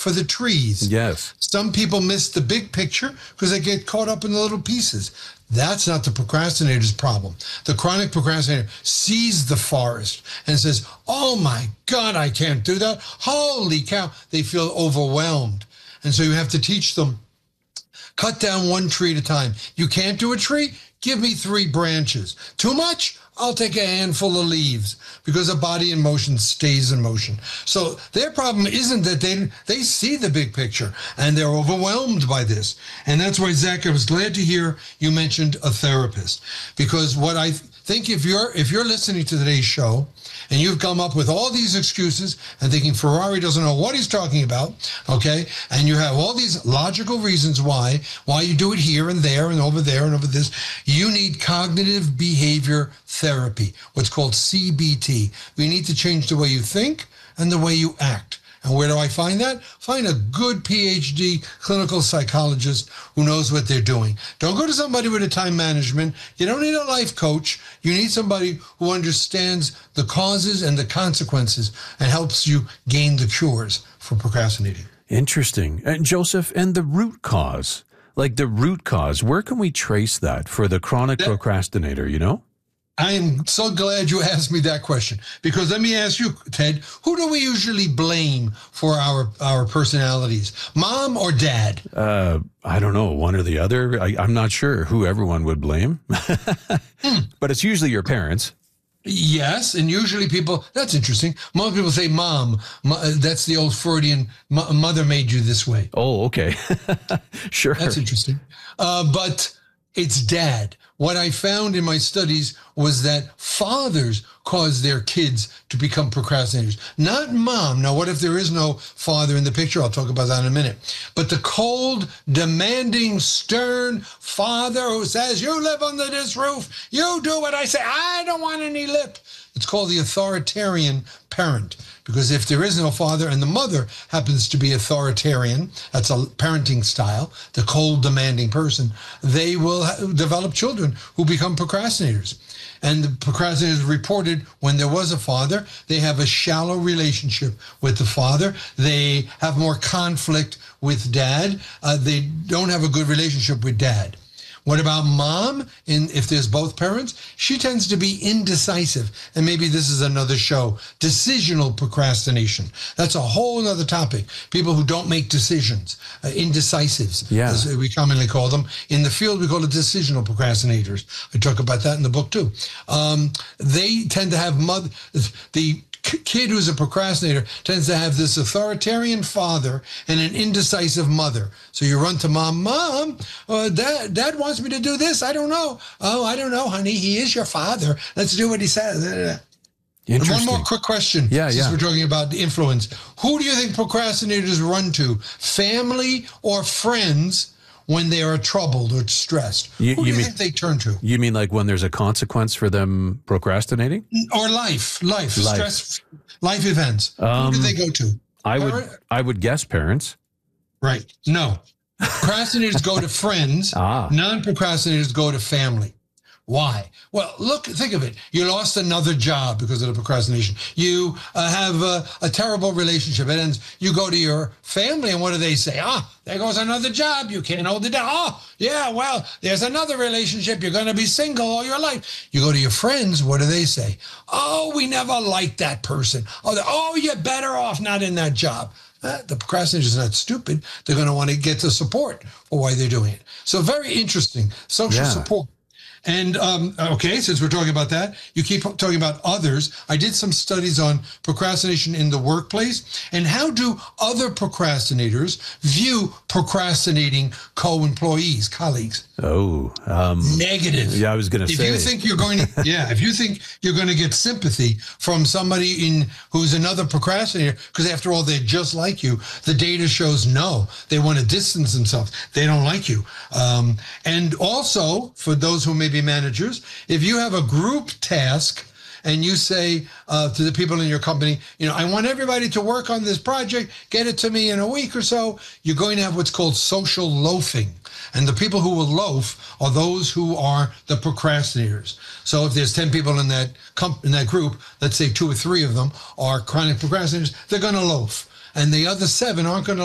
for the trees. Yes. Some people miss the big picture because they get caught up in the little pieces. That's not the procrastinator's problem. The chronic procrastinator sees the forest and says, oh my God, I can't do that. Holy cow. They feel overwhelmed. And so you have to teach them, cut down one tree at a time. You can't do a tree? Give me 3 branches. Too much? I'll take a handful of leaves, because a body in motion stays in motion. So their problem isn't that they see the big picture and they're overwhelmed by this. And that's why, Zach, I was glad to hear you mentioned a therapist, because what I think, if you're listening to today's show and you've come up with all these excuses and thinking Ferrari doesn't know what he's talking about, okay, and you have all these logical reasons why you do it here and there and over this, you need cognitive behavior therapy, what's called CBT. We need to change the way you think and the way you act. And where do I find that? Find a good PhD clinical psychologist who knows what they're doing. Don't go to somebody with a time management. You don't need a life coach. You need somebody who understands the causes and the consequences and helps you gain the cures for procrastinating. Interesting. And Joseph, and the root cause, where can we trace that for the chronic procrastinator, you know? I am so glad you asked me that question, because let me ask you, Ted, who do we usually blame for our personalities, mom or dad? I don't know, one or the other. I'm not sure who everyone would blame, but it's usually your parents. Yes, and usually people, that's interesting. Most people say mom. That's the old Freudian, mother made you this way. Oh, okay. Sure. That's interesting. But it's dad. What I found in my studies was that fathers cause their kids to become procrastinators, not mom. Now, what if there is no father in the picture? I'll talk about that in a minute. But the cold, demanding, stern father who says, you live under this roof, you do what I say, I don't want any lip. It's called the authoritarian parent, because if there is no father and the mother happens to be authoritarian, that's a parenting style, the cold, demanding person, they will develop children who become procrastinators. And the procrastinators reported when there was a father, they have a shallow relationship with the father. They have more conflict with dad. They don't have a good relationship with dad. What about mom? If there's both parents, she tends to be indecisive. And maybe this is another show, decisional procrastination. That's a whole other topic. People who don't make decisions, indecisives, as we commonly call them. In the field, we call it decisional procrastinators. I talk about that in the book too. They tend to have the kid who's a procrastinator tends to have this authoritarian father and an indecisive mother. So you run to mom, dad wants me to do this. I don't know. Oh, I don't know, honey. He is your father. Let's do what he says. One more quick question. Since we're talking about the influence. Who do you think procrastinators run to? Family or friends when they are troubled or stressed? Who do you think they turn to? You mean like when there's a consequence for them procrastinating? Or life, stress, life events. Who do they go to? I would guess parents. Right. No. Procrastinators go to friends. Non-procrastinators go to family. Why? Well, think of it. You lost another job because of the procrastination. You have a terrible relationship. It ends. You go to your family, and what do they say? There goes another job. You can't hold it down. Well, there's another relationship. You're going to be single all your life. You go to your friends. What do they say? Oh, we never liked that person. You're better off not in that job. The procrastinator is not stupid. They're going to want to get the support for why they're doing it. So very interesting. Social support. And, since we're talking about that, you keep talking about others. I did some studies on procrastination in the workplace, and how do other procrastinators view procrastinating co-employees, colleagues? Negative. Yeah, I was going to say. If you think you're going to get sympathy from somebody who's another procrastinator, because after all, they're just like you, the data shows no. They want to distance themselves. They don't like you. And also, for those who may be managers, if you have a group task and you say to the people in your company, I want everybody to work on this project, get it to me in a week or so, you're going to have what's called social loafing. And the people who will loaf are those who are the procrastinators. So if there's 10 people in that group, let's say 2 or 3 of them are chronic procrastinators, they're going to loaf. And the other 7 aren't going to